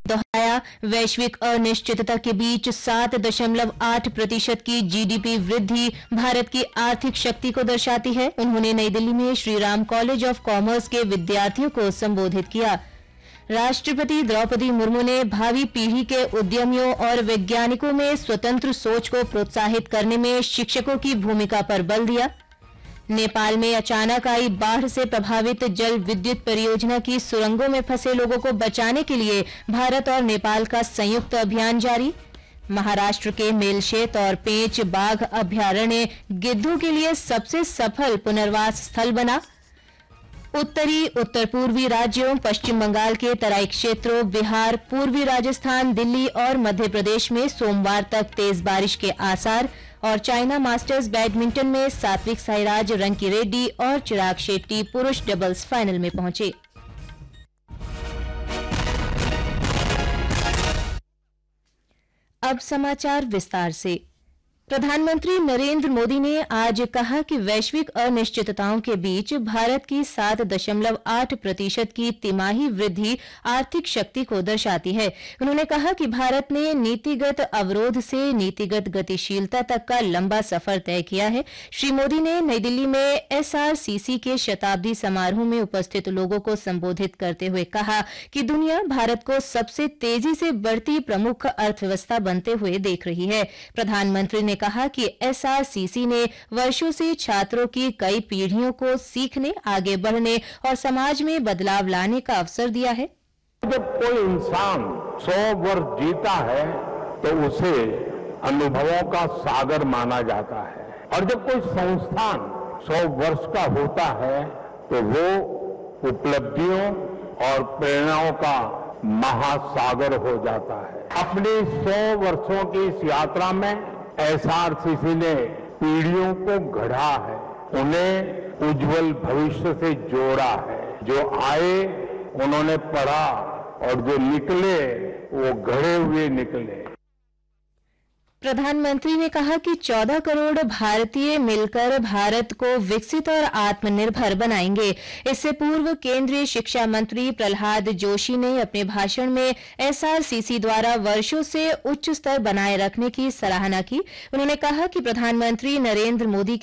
दोहराया, वैश्विक अनिश्चितता के बीच 7.8% की जीडीपी वृद्धि भारत की आर्थिक शक्ति को दर्शाती है। उन्होंने नई दिल्ली में Shri Ram college of commerce के विद्यार्थियों को संबोधित किया। राष्ट्रपति द्रौपदी मुर्मू ने भावी पीढ़ी के उद्यमियों और वैज्ञानिकों में स्वतंत्र सोच को प्रोत्साहित करने में शिक्षकों की भूमिका पर बल दिया। नेपाल में अचानक आई बाढ़ से प्रभावित जल विद्युत परियोजना की सुरंगों में फंसे लोगों को बचाने के लिए भारत और नेपाल का संयुक्त अभियान जारी। महाराष्ट्र के मेलशेत और पेंच बाघ अभ्यारण्य गिद्धों के लिए सबसे सफल पुनर्वास स्थल बना। उत्तरी उत्तर पूर्वी राज्यों पश्चिम बंगाल के तराई क्षेत्रों, बिहार, पूर्वी राजस्थान, दिल्ली और मध्य प्रदेश में सोमवार तक तेज बारिश के आसार। और चाइना मास्टर्स बैडमिंटन में सात्विक साईराज, रंकी रेड्डी और चिराग शेट्टी पुरुष डबल्स फाइनल में पहुंचे। अब समाचार विस्तार से। प्रधानमंत्री नरेंद्र मोदी ने आज कहा कि वैश्विक अनिश्चितताओं के बीच भारत की 7.8% की तिमाही वृद्धि आर्थिक शक्ति को दर्शाती है। उन्होंने कहा कि भारत ने नीतिगत अवरोध से नीतिगत गतिशीलता तक का लंबा सफर तय किया है। श्री मोदी ने नई दिल्ली में एसआरसीसी के शताब्दी समारोह में उपस्थित लोगों को संबोधित करते हुए कहा कि दुनिया भारत को सबसे तेजी से बढ़ती प्रमुख अर्थव्यवस्था बनते हुए देख रही है। प्रधानमंत्री ने कहा कि एसआरसीसी ने वर्षों से छात्रों की कई पीढ़ियों को सीखने, आगे बढ़ने और समाज में बदलाव लाने का अवसर दिया है। जब कोई इंसान 100 वर्ष जीता है तो उसे अनुभवों का सागर माना जाता है, और जब कोई संस्थान 100 वर्ष का होता है तो वो उपलब्धियों और प्रेरणाओं का महासागर हो जाता है। अपनी 100 वर्षों की इस यात्रा में एसआरसीसी ने पीढ़ियों को गढ़ा है, उन्हें उज्जवल भविष्य से जोड़ा है। जो आए उन्होंने पढ़ा और जो निकले वो गढ़े हुए निकले। प्रधानमंत्री ने कहा कि 14 करोड़ भारतीय मिलकर भारत को विकसित और आत्मनिर्भर बनाएंगे। इससे पूर्व केंद्रीय शिक्षा मंत्री प्रहलाद जोशी ने अपने भाषण में एसआरसीसी द्वारा वर्षों से उच्च स्तर बनाए रखने की सराहना की। उन्होंने कहा कि प्रधानमंत्री नरेंद्र मोदी